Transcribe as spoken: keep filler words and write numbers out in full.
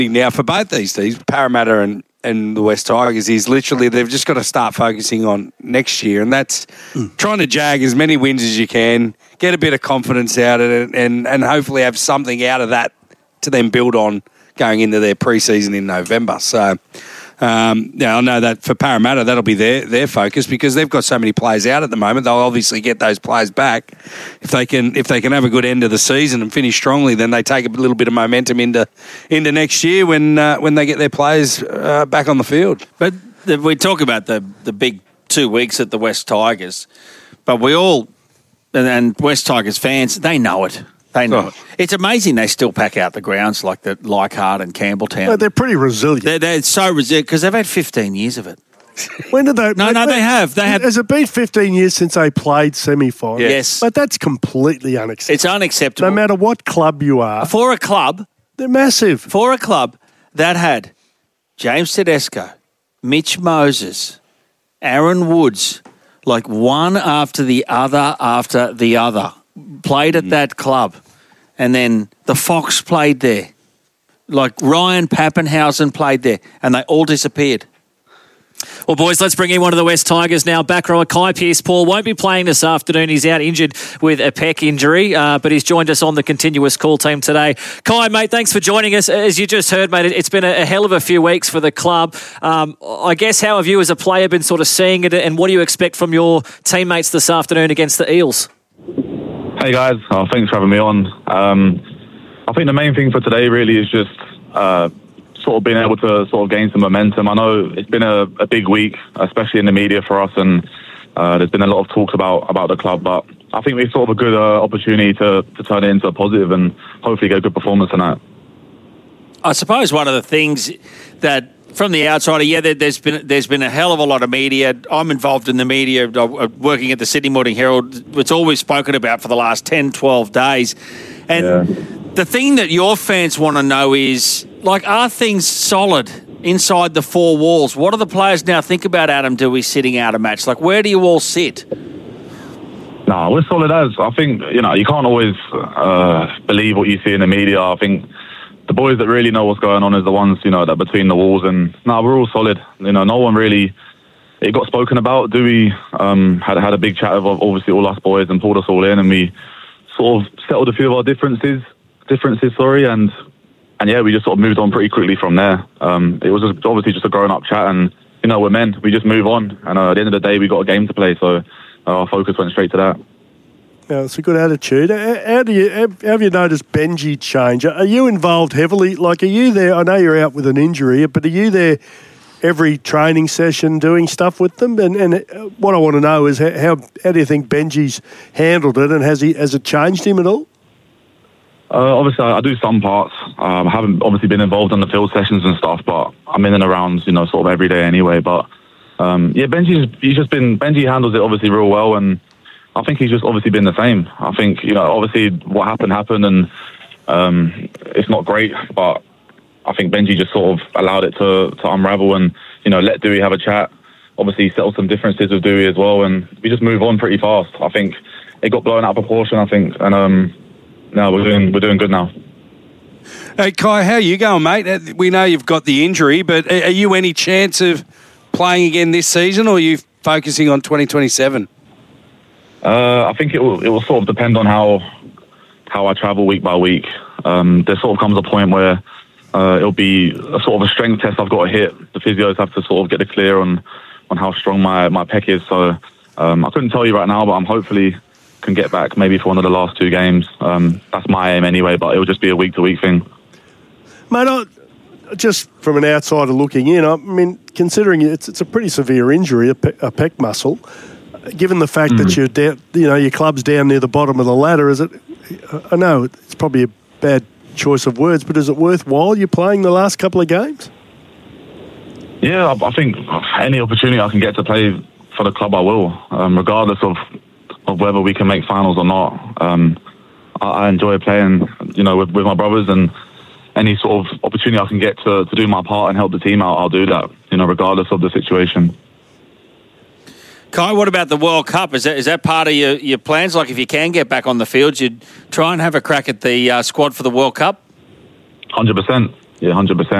Now, for both these teams, Parramatta and, and the West Tigers, is literally they've just got to start focusing on next year, and that's mm. trying to jag as many wins as you can, get a bit of confidence out of it, and, and hopefully have something out of that to then build on going into their pre-season in November. So, um, now I know that for Parramatta, that'll be their, their focus because they've got so many players out at the moment. They'll obviously get those players back. If they can if they can have a good end of the season and finish strongly, then they take a little bit of momentum into into next year when uh, when they get their players uh, back on the field. But the, we talk about the, the big two weeks at the West Tigers, but we all, and, and West Tigers fans, they know it. They know. Oh. It's amazing they still pack out the grounds like the Leichhardt and Campbelltown. No, they're pretty resilient. They're, they're so resilient because they've had fifteen years of it. When did they? No, they, no, they have. They have. Has it been fifteen years since they played semi-final? Yes. But that's completely unacceptable. It's unacceptable. No matter what club you are. For a club. They're massive. For a club that had James Tedesco, Mitch Moses, Aaron Woods, like one after the other after the other. Played at mm. that club, and then the Fox played there. Like Ryan Pappenhausen played there, and they all disappeared. Well, boys, let's bring in one of the West Tigers now. Back rower Kai Pearce-Paul won't be playing this afternoon. He's out injured with a pec injury, uh, but he's joined us on the continuous call team today. Kai, mate, thanks for joining us. As you just heard, mate, it's been a hell of a few weeks for the club. Um, I guess how have you as a player been sort of seeing it, and what do you expect from your teammates this afternoon against the Eels? Hey guys, oh, thanks for having me on. Um, I think the main thing for today really is just uh, sort of being able to sort of gain some momentum. I know it's been a, a big week, especially in the media for us, and uh, there's been a lot of talk about, about the club, but I think it's sort of a good uh, opportunity to, to turn it into a positive and hopefully get a good performance tonight. I suppose one of the things that from the outsider, yeah, there, there's been there's been a hell of a lot of media. I'm involved in the media, uh, working at the Sydney Morning Herald. It's always spoken about for the last ten, twelve days. And yeah. the thing that your fans want to know is, like, are things solid inside the four walls? What do the players now think about Adam Doueihi sitting out a match? Like, where do you all sit? No, we're solid as. I think, you know, you can't always uh, believe what you see in the media. I think the boys that really know what's going on is the ones, you know, that between the walls. And no, we're all solid. You know, no one really, it got spoken about. Doueihi um, had had a big chat of obviously all us boys and pulled us all in, and we sort of settled a few of our differences, differences, sorry, and and yeah, we just sort of moved on pretty quickly from there. Um, it was just, obviously just a grown-up chat, and you know, we're men. We just move on, and uh, at the end of the day, we got a game to play, so uh, our focus went straight to that. Yeah, it's a good attitude. How do you have you noticed Benji change? Are you involved heavily? Like, are you there? I know you're out with an injury, but are you there every training session doing stuff with them? And, and what I want to know is how how do you think Benji's handled it, and has he has it changed him at all? Uh, obviously, I, I do some parts. Um, I haven't obviously been involved in the field sessions and stuff, but I'm in and around, you know, sort of every day anyway. But um, yeah, Benji's he's just been Benji handles it obviously real well, and I think he's just obviously been the same. I think, you know, obviously what happened happened, and um, it's not great, but I think Benji just sort of allowed it to, to unravel and, you know, let Doueihi have a chat. Obviously settle some differences with Doueihi as well, and we just move on pretty fast. I think it got blown out of proportion, I think, and um, no, we're doing we're doing good now. Hey, Kai, how are you going, mate? We know you've got the injury, but are you any chance of playing again this season, or are you focusing on twenty twenty-seven? Uh, I think it will. It will sort of depend on how how I travel week by week. Um, there sort of comes a point where uh, it'll be a sort of a strength test I've got to hit. The physios have to sort of get a clear on on how strong my my pec is. So um, I couldn't tell you right now, but I'm hopefully can get back maybe for one of the last two games. Um, that's my aim anyway, but it'll just be a week to week thing. Mate, I, just from an outsider looking in, I mean, considering it's it's a pretty severe injury, a, pe- a pec muscle. Given the fact mm-hmm. that you're down, you know, your club's down near the bottom of the ladder, is it? I know it's probably a bad choice of words, but is it worthwhile you playing the last couple of games? Yeah, I, I think any opportunity I can get to play for the club, I will, um, regardless of of whether we can make finals or not. Um, I, I enjoy playing, you know, with, with my brothers, and any sort of opportunity I can get to to do my part and help the team out, I'll do that, you know, regardless of the situation. Kai, what about the World Cup? Is that is that part of your, your plans? Like, if you can get back on the field, you'd try and have a crack at the uh, squad for the World Cup? one hundred percent. yeah, one hundred percent.